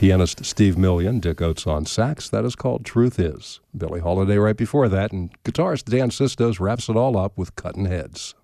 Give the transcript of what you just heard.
pianist Steve Million, Dick Oates on sax. That is called Truth Is. Billie Holiday right before that, and guitarist Dan Sistos wraps it all up with Cutting Heads.